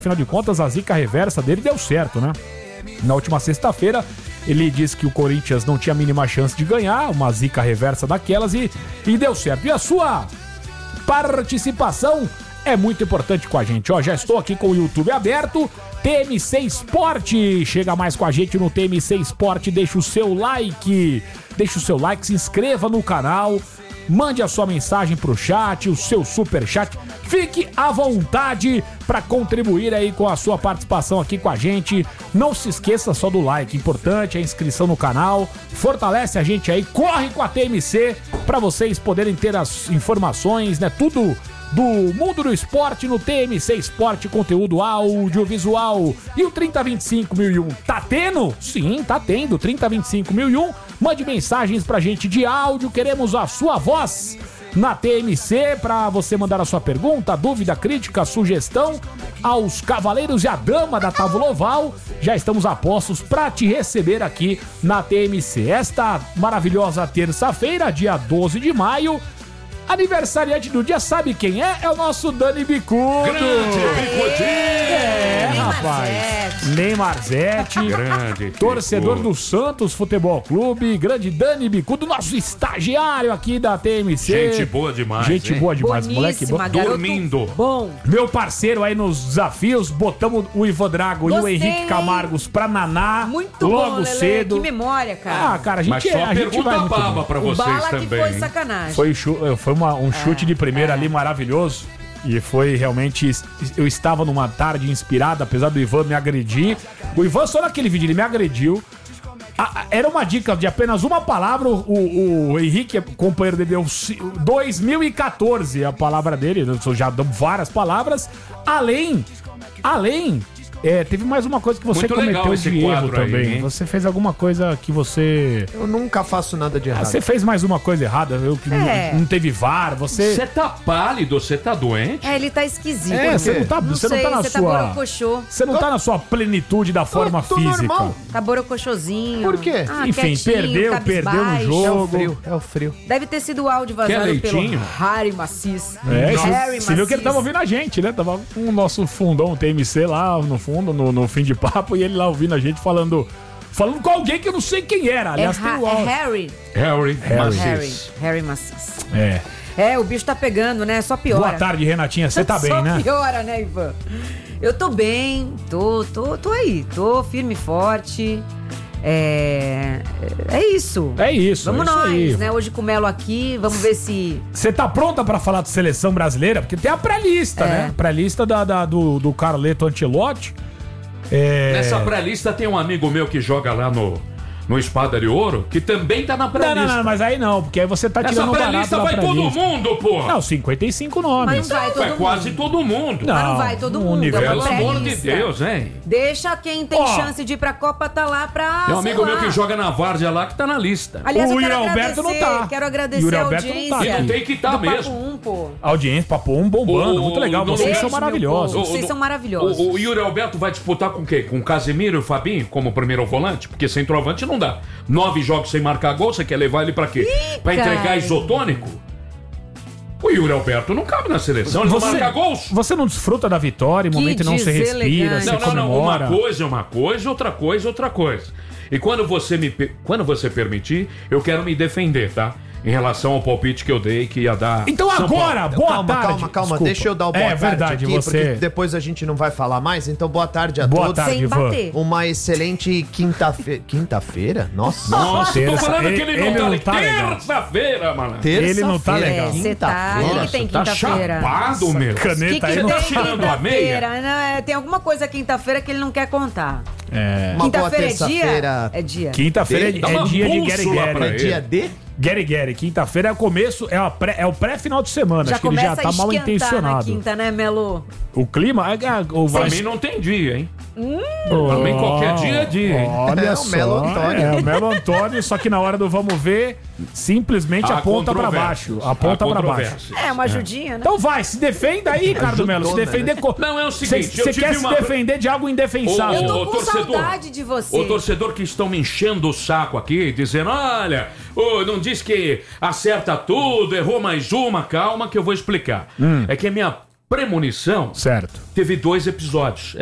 Afinal de contas, a zica reversa dele deu certo, né? Na última sexta-feira, ele disse que o Corinthians não tinha a mínima chance de ganhar, uma zica reversa daquelas, e deu certo. E a sua participação é muito importante com a gente. Ó, já estou aqui com o YouTube aberto, TMC Esporte. Chega mais com a gente no TMC Esporte, deixa o seu like, se inscreva no canal, mande a sua mensagem pro chat, o seu super chat. Fique à vontade para contribuir aí com a sua participação aqui com a gente. Não se esqueça só do like, importante a inscrição no canal. Fortalece a gente aí, corre com a TMC para vocês poderem ter as informações, né? Tudo do mundo do esporte no TMC Esporte, conteúdo audiovisual. E o 3025.001 tá tendo? Sim, tá tendo. 3025.001. Mande mensagens pra gente de áudio, queremos a sua voz na TMC pra você mandar a sua pergunta, dúvida, crítica, sugestão aos cavaleiros e a dama da Távola Oval. Já estamos a postos pra te receber aqui na TMC. Esta maravilhosa terça-feira, dia 12 de maio, aniversariante do dia, sabe quem é? É o nosso Dani Bicudo. Grande Bicudinho! É, rapaz. Neymarzete. Grande. Torcedor do Santos Futebol Clube. Grande Dani Bicudo, nosso estagiário aqui da TMC. Gente boa demais. Gente boa demais, moleque bom. Dormindo. Bom. Meu parceiro aí nos desafios, botamos o Ivan Drago e o Henrique Camargos pra naná. Muito logo bom, cedo. Que memória, cara. Ah, cara, a gente Mas só a gente vai pergunta muito baba bem. pra O vocês Bala também. que foi hein? sacanagem. Foi um chute de primeira ali maravilhoso. E foi realmente... Eu estava numa tarde inspirada, apesar do Ivan me agredir. O Ivan, só naquele vídeo, ele me agrediu. Era uma dica de apenas uma palavra. O Henrique, companheiro dele, deu 2014 a palavra dele. Eu já dou várias palavras. Além... teve mais uma coisa que você Muito cometeu legal esse de erro quadro aí, também. hein? Você fez alguma coisa que você... Eu nunca faço nada de errado. Você fez mais uma coisa errada. Não teve VAR. Você tá pálido, você tá doente? Ele tá esquisito. Você não tá na Você tá borocochô. Você não tá na sua plenitude da forma tô física. normal. Tá borocochozinho. Por quê? Enfim, quietinho, perdeu no cabisbaixo. jogo. É o frio. Deve ter sido o áudio vazado Quer pelo leitinho? Harry Macis. Você viu que ele tava ouvindo a gente, né? Tava com o nosso fundão TMC lá no fundo, no fim de papo, e ele lá ouvindo a gente falando com alguém que eu não sei quem era. Aliás, tem o áudio. Harry Macis. O bicho tá pegando, né? Só piora. Boa tarde, Renatinha. Você tá bem, né? Só piora, né, Ivan? Eu tô bem, tô aí, tô firme e forte. É isso. É isso. Vamos é isso nós, aí. né? Hoje com o Melo aqui, vamos ver se... Você tá pronta pra falar de seleção brasileira? Porque tem a pré-lista, né? Pré-lista do Carleto Ancelotti. Nessa pré-lista tem um amigo meu que joga lá no Espada de Ouro, que também tá na pré-lista. Não, mas aí não, porque aí você tá tirando um barato pré-lista da vai pré-lista. todo mundo, porra. Não, 55 nomes. Mas não vai todo Vai mundo. quase todo mundo. Mas não vai todo mundo. universo. É uma Pelo amor de pré-lista. Deus, hein? Deixa quem tem chance de ir pra Copa tá lá pra... Tem um sei amigo meu lá. que joga na Várzea lá que tá na lista. Aliás, O eu quero Yuri Alberto agradecer, não tá. quero agradecer Yuri a Alberto não audiência. tá E não tem que estar do Papo mesmo. 1, pô. Audiência, Papo 1 bombando, muito legal. Vocês beijo, são meu maravilhosos. povo. Vocês são maravilhosos. O Yuri Alberto vai disputar com quem? Com o Casemiro e o Fabinho como primeiro volante? Porque centroavante não dá. 9 jogos sem marcar gol, você quer levar ele pra quê? Pra entregar cara. isotônico? O Yuri Alberto não cabe na seleção, ele não marca gols. Você não desfruta da vitória, em momento não você respira, deselegante. você Não. comemora. Uma coisa é uma coisa, outra coisa é outra coisa. E quando você permitir, eu quero me defender, tá? Em relação ao palpite que eu dei que ia dar. Então São agora, Paulo. boa tarde. Calma. Desculpa. Deixa eu dar o boa tarde verdade, aqui, você... porque depois a gente não vai falar mais. Então, boa tarde a Boa todos. tarde, Sem Ivan. bater. Uma excelente quinta-feira. Quinta-feira? Nossa. Nossa, tô Terça. falando que ele não tá legal. terça-feira, mano. Ele não tá Terça-feira, legal. Você tá... O que tem Tá quinta-feira? chapado, meu. Caneta aí que não tá tem tirando a meia? quinta-feira? Não, tem alguma coisa quinta-feira que ele não quer contar. Uma boa Quinta-feira é terça-feira. dia? É dia. Quinta-feira Dá é uma dia de bússola Gary pra Gary. ele. Dia D? Gary. Quinta-feira é o começo, é o pré-final de semana. Já Acho que ele começa já tá a mal esquentar na intencionado. quinta, né, Melo? O clima... Pra mim não tem dia, hein? Pra mim qualquer dia é dia, hein? Olha É o só. Melo Antônio. O Melo Antônio, só que na hora do vamos ver, simplesmente Há aponta pra controvérsias. baixo. Aponta Há pra baixo. controvérsias. É, uma ajudinha, né? Então vai, se defenda aí, Ricardo Melo. Se defender... Não, é o seguinte, eu Você tive quer se uma- defender de algo indefensável. Eu tô Ô, com torcedor. saudade de você. O torcedor que estão me enchendo o saco aqui, dizendo, olha, não diz que acerta tudo, errou mais uma, calma que eu vou explicar. É que a minha Premonição Certo. teve 2 episódios.